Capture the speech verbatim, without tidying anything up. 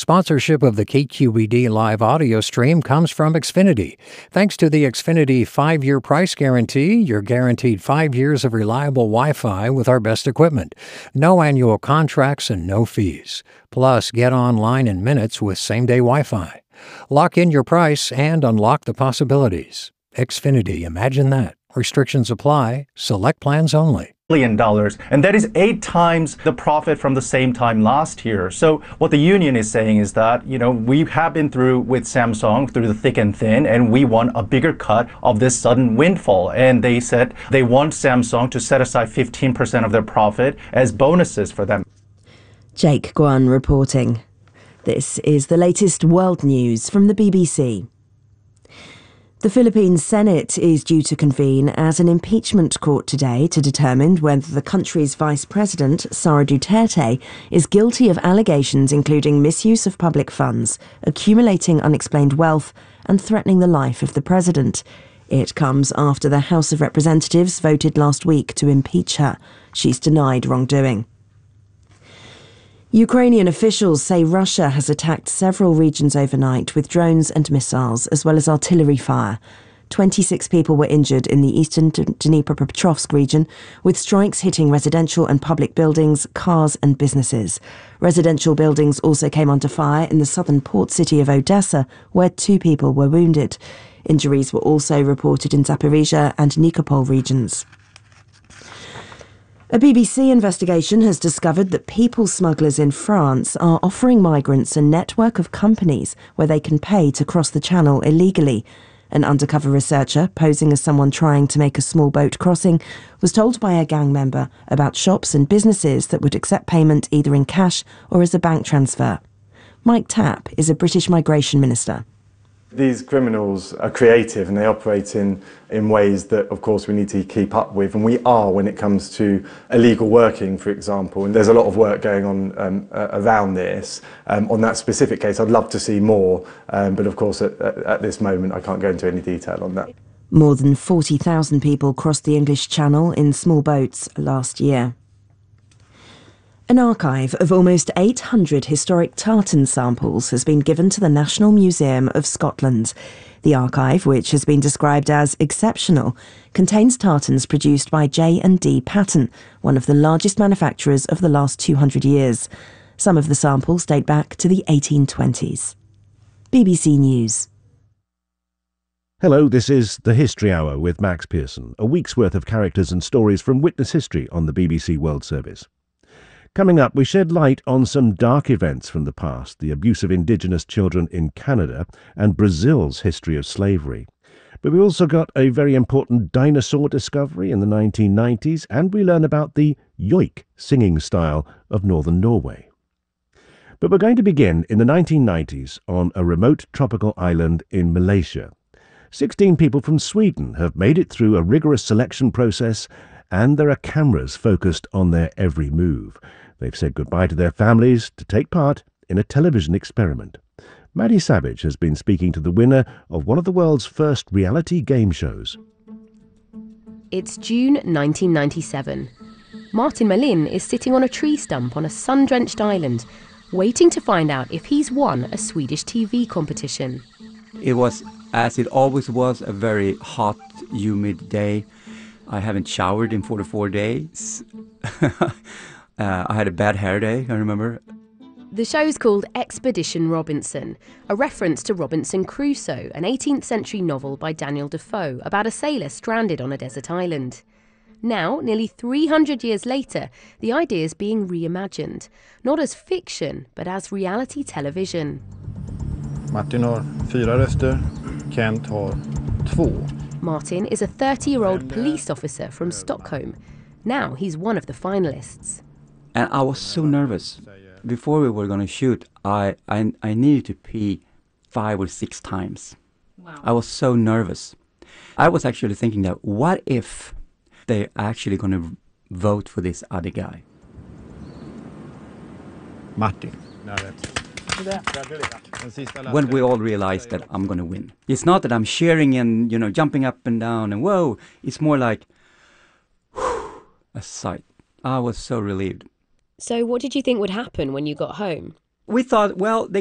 Sponsorship of the K Q E D live audio stream comes from Xfinity. Thanks to the Xfinity five-year price guarantee, you're guaranteed five years of reliable Wi-Fi with our best equipment. No annual contracts and no fees. Plus, get online in minutes with same-day Wi-Fi. Lock in your price and unlock the possibilities. Xfinity, imagine that. Restrictions apply. Select plans only. Billion dollars, and that is eight times the profit from the same time last year. So what the union is saying is that, you know, we have been through with Samsung through the thick and thin, and we want a bigger cut of this sudden windfall. And they said they want Samsung to set aside fifteen percent of their profit as bonuses for them. Jake Guan reporting. This is the latest world news from the B B C. The Philippine Senate is due to convene as an impeachment court today to determine whether the country's Vice President, Sara Duterte, is guilty of allegations including misuse of public funds, accumulating unexplained wealth, and threatening the life of the president. It comes after the House of Representatives voted last week to impeach her. She's denied wrongdoing. Ukrainian officials say Russia has attacked several regions overnight with drones and missiles, as well as artillery fire. twenty-six people were injured in the eastern Dnipropetrovsk region, with strikes hitting residential and public buildings, cars and businesses. Residential buildings also came under fire in the southern port city of Odessa, where two people were wounded. Injuries were also reported in Zaporizhia and Nikopol regions. A B B C investigation has discovered that people smugglers in France are offering migrants a network of companies where they can pay to cross the channel illegally. An undercover researcher, posing as someone trying to make a small boat crossing, was told by a gang member about shops and businesses that would accept payment either in cash or as a bank transfer. Mike Tapp is a British migration minister. These criminals are creative and they operate in, in ways that, of course, we need to keep up with. And we are when it comes to illegal working, for example. And there's a lot of work going on um, uh, around this. Um, on that specific case, I'd love to see more. Um, but, of course, at, at this moment, I can't go into any detail on that. More than forty thousand people crossed the English Channel in small boats last year. An archive of almost eight hundred historic tartan samples has been given to the National Museum of Scotland. The archive, which has been described as exceptional, contains tartans produced by J and D Patten, one of the largest manufacturers of the last two hundred years. Some of the samples date back to the eighteen twenties. B B C News. Hello, this is The History Hour with Max Pearson, a week's worth of characters and stories from witness history on the B B C World Service. Coming up, we shed light on some dark events from the past, the abuse of Indigenous children in Canada and Brazil's history of slavery. But we also got a very important dinosaur discovery in the nineteen nineties, and we learn about the yoik singing style of northern Norway. But we're going to begin in the nineteen nineties on a remote tropical island in Malaysia. Sixteen people from Sweden have made it through a rigorous selection process, and there are cameras focused on their every move. They've said goodbye to their families to take part in a television experiment. Maddie Savage has been speaking to the winner of one of the world's first reality game shows. It's June nineteen ninety-seven. Martin Melin is sitting on a tree stump on a sun-drenched island, waiting to find out if he's won a Swedish T V competition. It was, as it always was, a very hot, humid day. I haven't showered in forty-four days. uh, I had a bad hair day, I remember. The show's called Expedition Robinson, a reference to Robinson Crusoe, an eighteenth century novel by Daniel Defoe about a sailor stranded on a desert island. Now, nearly three hundred years later, the idea is being reimagined, not as fiction, but as reality television. Martin har fyra röster, Kent har två. Martin is a thirty-year-old police officer from Stockholm. Now he's one of the finalists. And I was so nervous. Before we were going to shoot, I, I, I needed to pee five or six times. Wow. I was so nervous. I was actually thinking that, what if they're actually going to vote for this other guy? Martin. When we all realized that I'm going to win. It's not that I'm cheering and, you know, jumping up and down and whoa. It's more like whew, a sight. I was so relieved. So what did you think would happen when you got home? We thought, well, they